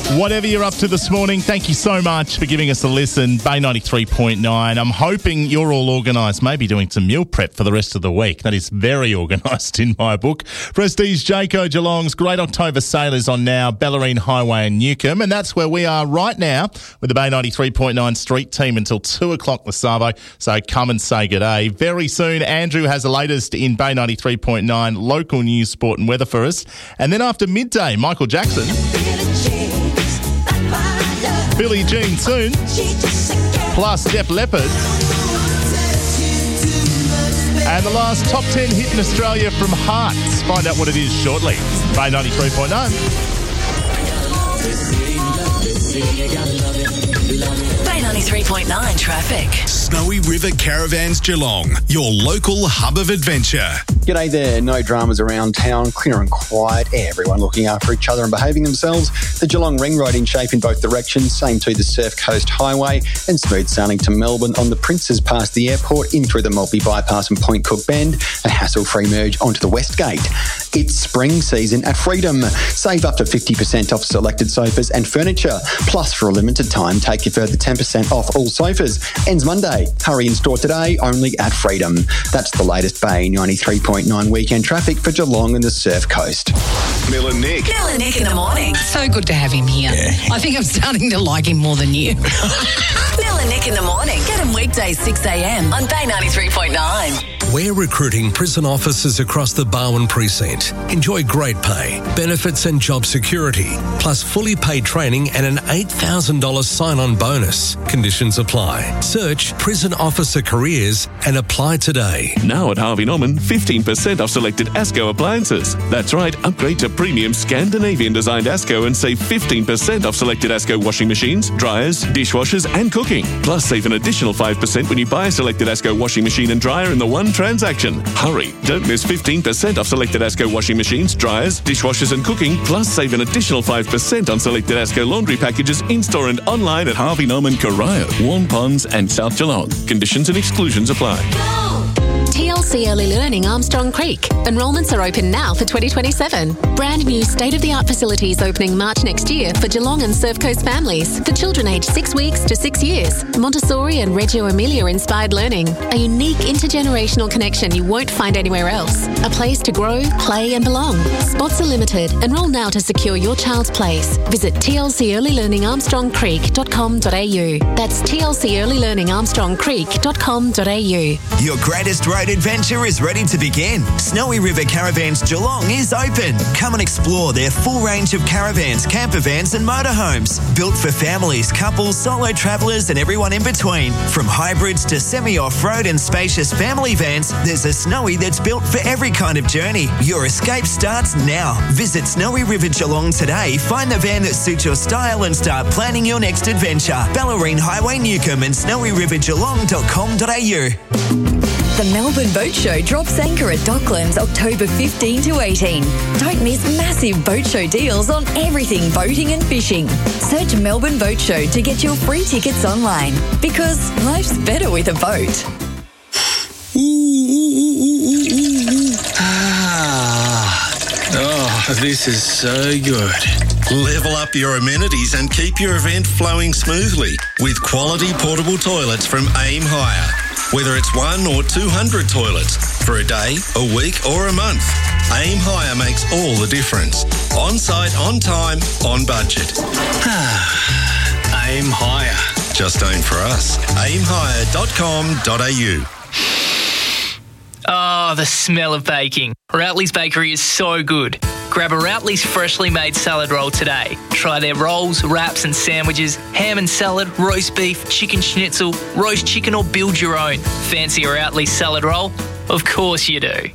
Whatever you're up to this morning, thank you so much for giving us a listen. Bay 93.9. I'm hoping you're all organised, maybe doing some meal prep for the rest of the week. That is very organised in my book. Prestige Jayco Geelong's Great October Sale is on now, Bellarine Highway in Newcombe, and that's where we are right now with the Bay 93.9 street team until 2 o'clock this Savo, so come and say good day. Very soon, Andrew has the latest in Bay 93.9 local news, sport and weather for us. And then after midday, Michael Jackson. Billie Jean soon, plus Def Leppard. And the last top 10 hit in Australia from Hearts. Find out what it is shortly. Bay 93.9. Bay 93.9 traffic. Snowy River Caravans Geelong, your local hub of adventure. G'day there, no dramas around town, clear and quiet, everyone looking after each other and behaving themselves. The Geelong Ring Road in shape in both directions, same to the Surf Coast Highway, and smooth sailing to Melbourne on the Princes past the airport, in through the Maltby Bypass and Point Cook Bend, a hassle-free merge onto the West Gate. It's spring season at Freedom. Save up to 50% off selected sofas and furniture. Plus, for a limited time, take your further 10% off all sofas. Ends Monday. Hurry in store today, only at Freedom. That's the latest Bay 93.9 weekend traffic for Geelong and the Surf Coast. Mill and Nick. Mill and Nick in the morning. So good to have him here. Yeah. I think I'm starting to like him more than you. Mill and Nick in the morning. Get him weekdays 6 a.m. on Bay 93.9. We're recruiting prison officers across the Barwon precinct. Enjoy great pay, benefits and job security, plus fully paid training and an $8,000 sign-on bonus. Conditions apply. Search Prison Officer Careers and apply today. Now at Harvey Norman, 15% off selected ASCO appliances. That's right, upgrade to premium Scandinavian-designed ASCO and save 15% off selected ASCO washing machines, dryers, dishwashers and cooking. Plus, save an additional 5% when you buy a selected ASCO washing machine and dryer in the one transaction. Hurry, don't miss 15% off selected ASCO washing machines, dryers, dishwashers and cooking. Plus, save an additional 5% on selected ASCO laundry packages in-store and online at Harvey Norman, Corio, Warm Ponds and South Geelong. Conditions and exclusions apply. TLC Early Learning Armstrong Creek. Enrolments are open now for 2027. Brand new state-of-the-art facilities opening March next year for Geelong and Surf Coast families. For children aged 6 weeks to 6 years. Montessori and Reggio Emilia inspired learning. A unique intergenerational connection you won't find anywhere else. A place to grow, play and belong. Spots are limited. Enrol now to secure your child's place. Visit tlcearlylearningarmstrongcreek.com.au. That's tlcearlylearningarmstrongcreek.com.au. Your greatest road adventure is ready to begin. Snowy River Caravans Geelong is open. Come and explore their full range of caravans, camper vans and motorhomes. Built for families, couples, solo travellers and everyone in between. From hybrids to semi-off-road and spacious family vans, there's a Snowy that's built for every kind of journey. Your escape starts now. Visit Snowy River Geelong today. Find the van that suits your style and start planning your next adventure. Bellarine Highway Newcombe and snowyrivergeelong.com.au. The Melbourne Boat Show drops anchor at Docklands October 15 to 18. Don't miss massive boat show deals on everything boating and fishing. Search Melbourne Boat Show to get your free tickets online, because life's better with a boat. Oh, this is so good. Level up your amenities and keep your event flowing smoothly with quality portable toilets from Aim Hire. Whether it's 1 or 200 toilets for a day, a week or a month, Aim Hire makes all the difference. On site, on time, on budget. Aim Hire. Just aim for us. aimhire.com.au. Oh, the smell of baking. Routley's Bakery is so good. Grab a Routley's freshly made salad roll today. Try their rolls, wraps and sandwiches, ham and salad, roast beef, chicken schnitzel, roast chicken or build your own. Fancy a Routley's salad roll? Of course you do.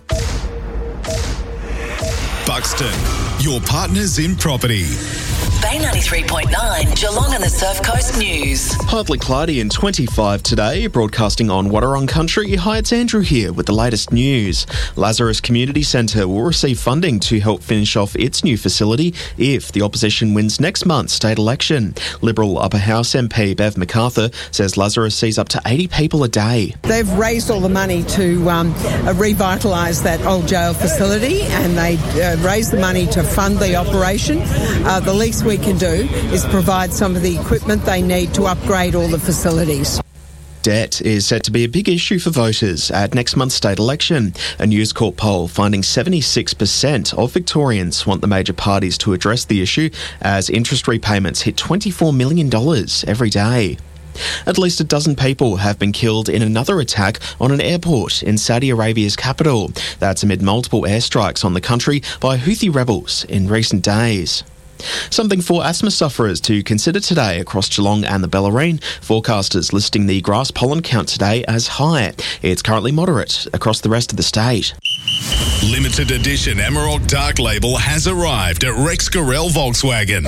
Buxton, your partners in property. Bay 93.9, Geelong and the Surf Coast News. Partly cloudy and 25 today, broadcasting on Wadawurrung Country. Hi, it's Andrew here with the latest news. Lazarus Community Centre will receive funding to help finish off its new facility if the opposition wins next month's state election. Liberal Upper House MP Bev MacArthur says Lazarus sees up to 80 people a day. They've raised all the money to revitalise that old jail facility, and they raised the money to fund the operation. The lease we we can do is provide some of the equipment they need to upgrade all the facilities. Debt is set to be a big issue for voters at next month's state election. A News Corp poll finding 76% of Victorians want the major parties to address the issue as interest repayments hit $24 million every day. At least a dozen people have been killed in another attack on an airport in Saudi Arabia's capital. That's amid multiple airstrikes on the country by Houthi rebels in recent days. Something for asthma sufferers to consider today across Geelong and the Bellarine. Forecasters listing the grass pollen count today as high. It's currently moderate across the rest of the state. Limited edition Amarok Dark Label has arrived at Rex Gorell Volkswagen.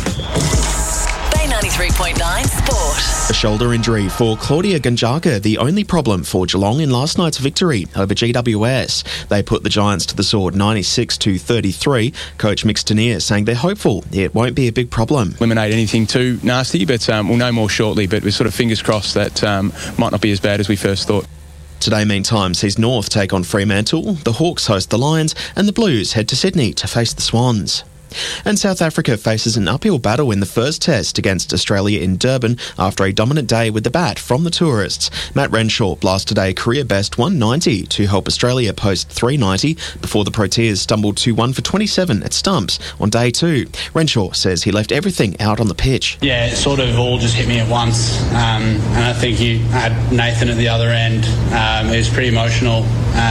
Bay 93.9 Sport. A shoulder injury for Claudia Gunjaka, the only problem for Geelong in last night's victory over GWS. They put the Giants to the sword 96-33. Coach Mick Stanier saying they're hopeful it won't be a big problem. Eliminate anything too nasty, but we'll know more shortly. But we're sort of fingers crossed that might not be as bad as we first thought. Today, meantime, sees North take on Fremantle, the Hawks host the Lions, and the Blues head to Sydney to face the Swans. And South Africa faces an uphill battle in the first test against Australia in Durban after a dominant day with the bat from the tourists. Matt Renshaw blasted a career-best 190 to help Australia post 390 before the Proteas stumbled to 1 for 27 at stumps on day 2. Renshaw says he left everything out on the pitch. Yeah, it sort of all just hit me at once. And I think you had Nathan at the other end. It was pretty emotional.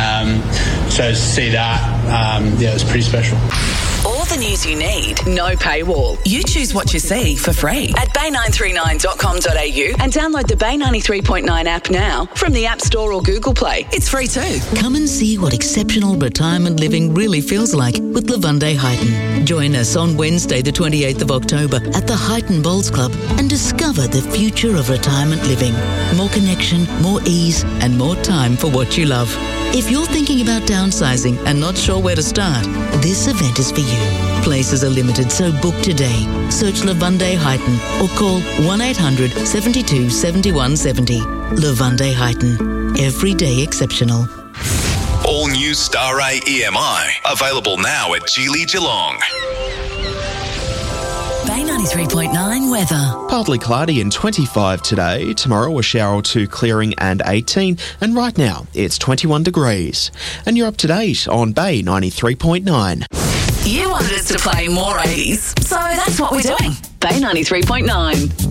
So to see that, it was pretty special. All the news you need, no paywall. You choose what you see for free at bay939.com.au and download the Bay 93.9 app now from the App Store or Google Play. It's free too. Come and see what exceptional retirement living really feels like with Lavande Heighton. Join us on Wednesday, the 28th of October at the Heighton Bowls Club and discover the future of retirement living. More connection, more ease, and more time for what you love. If you're thinking about downsizing and not sure where to start, this event is for you. Places are limited, so book today. Search Lavande Heighton or call 1-800-72-7170. Lavande Heighton. Every day exceptional. All new Star A EMI. Available now at Geely Geelong. Bay 93.9 weather. Partly cloudy and 25 today. Tomorrow a shower or two clearing and 18. And right now it's 21 degrees. And you're up to date on Bay 93.9. You wanted us to play more 80s, so that's what we're doing. Bay 93.9.